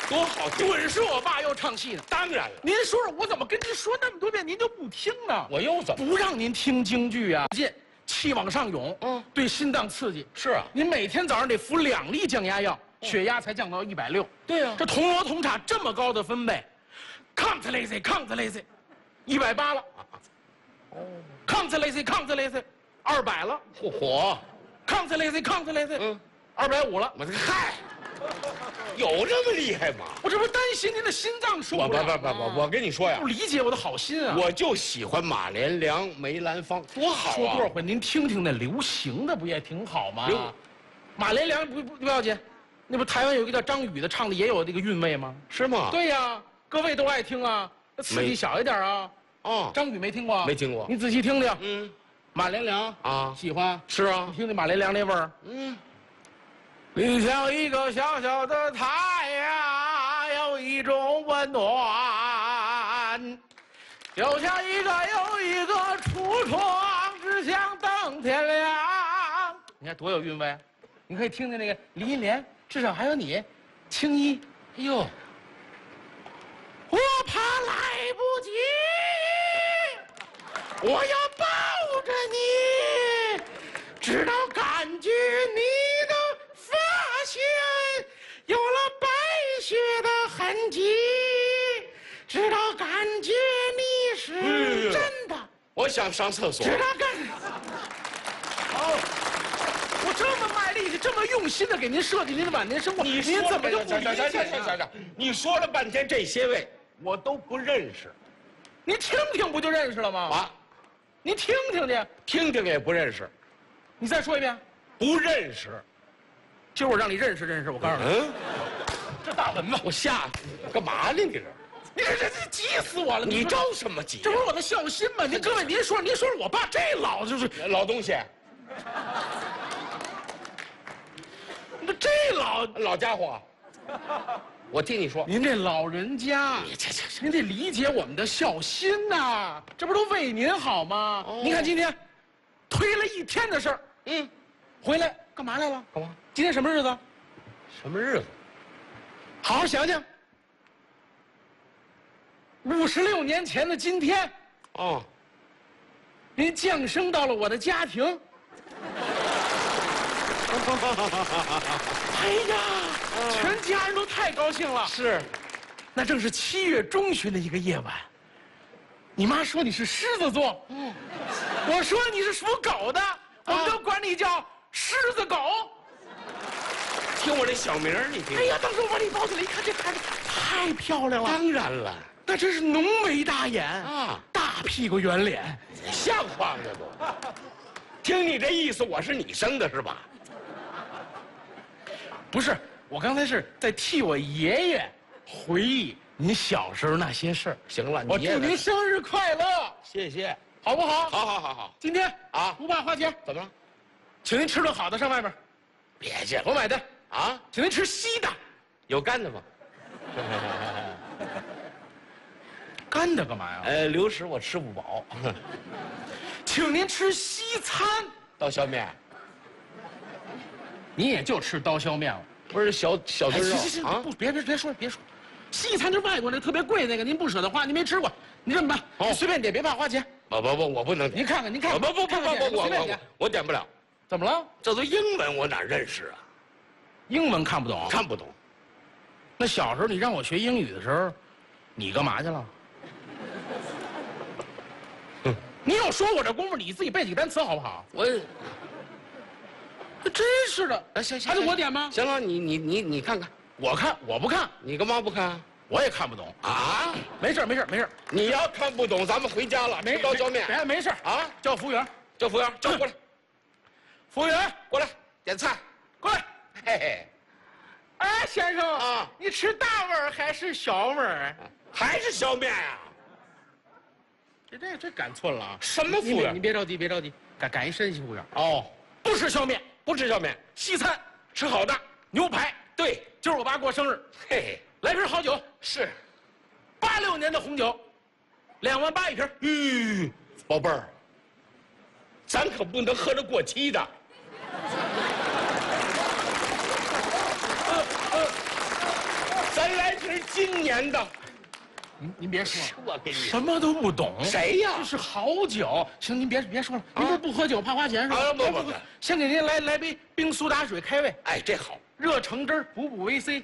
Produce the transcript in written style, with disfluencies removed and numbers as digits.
多好听！ 准是我爸要唱戏呢。 当然了， 您说说，我怎么跟您说那么多遍，您就不听呢？ 我又怎么不让您听京剧啊？进，气往上涌，对心脏刺激。 是啊？ 您每天早上得服2粒降压药，血压才降到160。 对呀， 这铜锣铜叉这么高的分贝，抗子雷子抗子雷子，180了。哦，抗子雷子抗子雷子，200了。 嚯！ 抗子雷子抗子雷子，250了。 我这个嗨，有这么厉害吗？ 我这不是担心您的心脏受不了吗？ 我跟你说呀， 不理解我的好心啊！ 我就喜欢马连良、梅兰芳，多好啊！ 说多少回，您听听那流行的不也挺好吗？马连良不要紧，那不台湾有一个叫张宇的，唱的也有这个韵味吗？ 是吗？ 对呀，各位都爱听啊，刺激小一点啊。哦，张宇没听过？ 没听过。 你仔细听听。马连良啊，喜欢。 是啊， 你听听马连良那味儿。你像一个小小的太阳，有一种温暖，就像有一个橱窗，只想等天亮。你看多有韵味！你可以听听那个李银莲，至少还有你，青衣。哎呦，我怕来不及，我要抱着你，直到感觉你的发线有了白雪的痕迹，直到感觉你是真的。 我想上厕所。 直到感。哦，我这么卖力气，这么用心的给您设计您的晚年生活，您怎么就不理解呢？ 你说了半天这些位，我都不认识。 您听听不就认识了吗？ 啊， 您听听去， 听听也不认识。 你再说一遍。 不认识。 今儿我让你认识认识，我告诉你。这大蚊子， 我吓干嘛呢？你这。 你这急死我了！ 你着什么急？ 这不是我的孝心吗？各位，您说我爸这老就是老东西， 那这老家伙，我听你说， 您这老人家，您得理解我们的孝心呐！这不都为您好吗？您看今天推了1天的事儿，回来干嘛来了？ 干嘛？ 今天什么日子？ 什么日子？ 好好想想。56年前的今天，您降生到了我的家庭。哎呀，全家人都太高兴了。 是， 那正是7月中旬的一个夜晚。你妈说你是狮子座，我说你是属狗的，我们都管你叫狮子狗。 听我这小名儿，你听。 哎呀，当时我把你抱起来一看，这孩子太漂亮了。 当然了。 那真是浓眉大眼啊，大屁股圆脸， 像话吗？都。听你这意思，我是你生的是吧？ 不是，我刚才是在替我爷爷回忆您小时候那些事儿。 行了， 我祝您生日快乐， 谢谢， 好不好？ 好。 今天啊，不怕花钱， 怎么了？ 请您吃顿好的，上外面。 别介， 我买的啊， 请您吃稀的， 有干的吗？ 干的干嘛呀？ 流食我吃不饱， 请您吃西餐， 刀削面。 你也就吃刀削面了， 不是小炖肉行啊！不，别说，西餐就是外国那特别贵那个，您不舍得花，您没吃过，你这么办？你随便点，别怕花钱。 不，我不能点。 您看看， 不，我点不了。 怎么了？ 这都英文，我哪认识啊？ 英文看不懂， 看不懂。 那小时候你让我学英语的时候，你干嘛去了？你有说我这功夫，你自己背几个单词好不好？真是的。 行， 还是我点吗？ 行了，你看看。 我不看。 你干嘛不看？ 我也看不懂啊。 没事。 你要看不懂，咱们回家了。吃刀削面。 没事啊。叫服务员， 叫过来。 服务员过来，点菜。 过来。 嘿嘿。 哎，先生啊， 你吃大碗还是小碗？ 还是削面呀？ 这赶错了啊！ 什么服务员？ 你别着急，赶一山西服务员。 哦， 不吃削面， 不吃削面， 西餐吃好的牛排。 对， 今儿我爸过生日， 嘿嘿， 来瓶好酒。 是 86年的红酒，2万8一瓶。 宝贝儿，咱可不能喝着过期的。咱原来是今年的。 您别说， 我给你什么都不懂。 谁呀？ 这是好酒。行，您别说了，您这不喝酒怕花钱是吧？ 不， 先给您来杯冰苏打水开胃。 哎，这好。 热橙汁儿补补维 C，